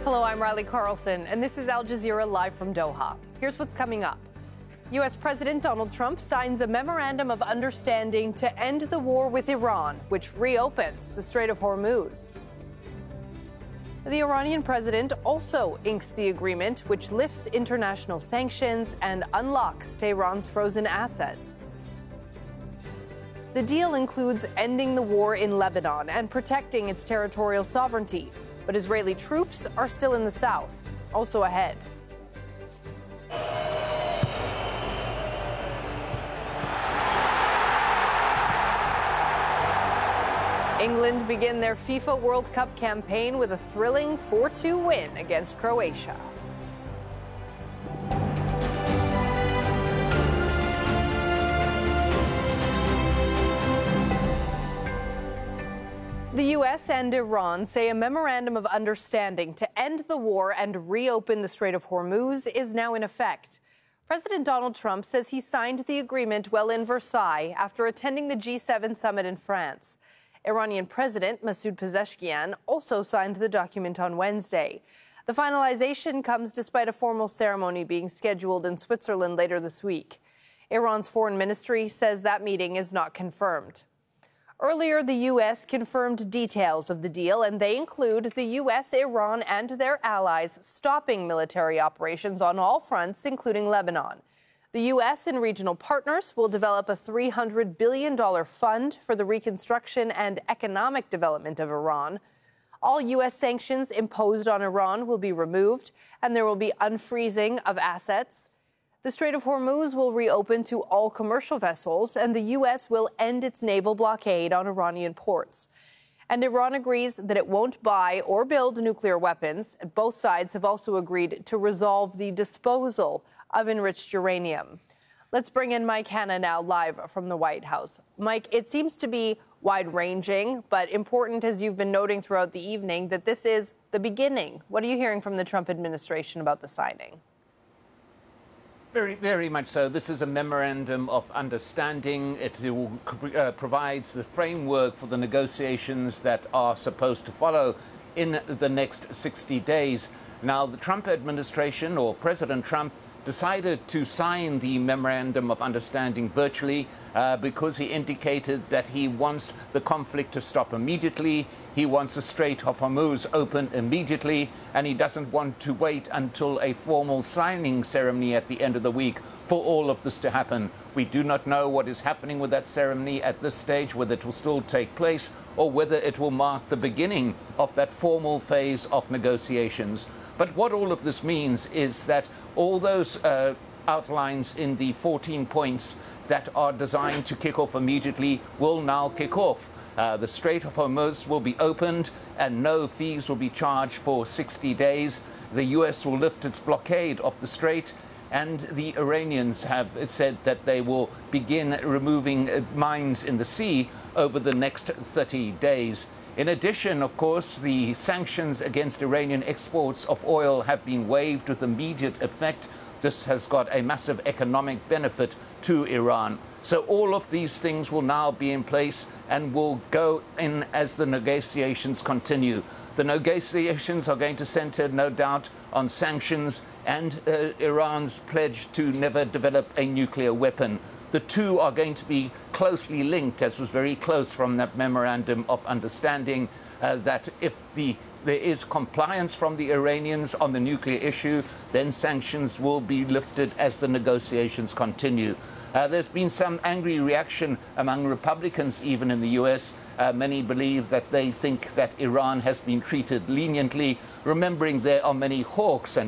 Hello, I'm Riley Carlson, and this is Al Jazeera live from Doha. Here's what's coming up. U.S. President Donald Trump signs a memorandum of understanding to end the war with Iran, which reopens the Strait of Hormuz. The Iranian president also inks the agreement, which lifts international sanctions and unlocks Tehran's frozen assets. The deal includes ending the war in Lebanon and protecting its territorial sovereignty, but Israeli troops are still in the south. Also ahead. England begin their FIFA World Cup campaign with a thrilling 4-2 win against Croatia. The U.S. and Iran say a memorandum of understanding to end the war and reopen the Strait of Hormuz is now in effect. President Donald Trump says he signed the agreement while in Versailles after attending the G7 summit in France. Iranian President Masoud Pezeshkian also signed the document on Wednesday. The finalization comes despite a formal ceremony being scheduled in Switzerland later this week. Iran's foreign ministry says that meeting is not confirmed. Earlier, the U.S. confirmed details of the deal, and they include the U.S., Iran, and their allies stopping military operations on all fronts, including Lebanon. The U.S. and regional partners will develop a $300 billion fund for the reconstruction and economic development of Iran. All U.S. sanctions imposed on Iran will be removed, and there will be unfreezing of assets. The Strait of Hormuz will reopen to all commercial vessels, and the U.S. will end its naval blockade on Iranian ports. And Iran agrees that it won't buy or build nuclear weapons. Both sides have also agreed to resolve the disposal of enriched uranium. Let's bring in Mike Hanna now live from the White House. Mike, it seems to be wide-ranging, but important, as you've been noting throughout the evening, that this is the beginning. What are you hearing from the Trump administration about the signing? Very, very much so. This is a memorandum of understanding. It provides the framework for the negotiations that are supposed to follow in the next 60 days. Now, the Trump administration, or President Trump, decided to sign the memorandum of understanding virtually because he indicated that he wants the conflict to stop immediately. He wants the Strait of Hormuz open immediately, and he doesn't want to wait until a formal signing ceremony at the end of the week for all of this to happen. We do not know what is happening with that ceremony at this stage, whether it will still take place or whether it will mark the beginning of that formal phase of negotiations. But what all of this means is that all those outlines in the 14 points that are designed to kick off immediately will now kick off. The Strait of Hormuz will be opened and no fees will be charged for 60 days. The U.S. will lift its blockade of the strait, and the Iranians have said that they will begin removing mines in the sea over the next 30 days. In addition, of course, the sanctions against Iranian exports of oil have been waived with immediate effect. This has got a massive economic benefit to Iran. So all of these things will now be in place and will go in as the negotiations continue. The negotiations are going to center, no doubt, on sanctions and Iran's pledge to never develop a nuclear weapon. The two are going to be closely linked, as was very close from that memorandum of understanding, that if there is compliance from the Iranians on the nuclear issue, then sanctions will be lifted as the negotiations continue. There's been some angry reaction among Republicans, even in the U.S. Many believe that they think that Iran has been treated leniently, remembering there are many hawks and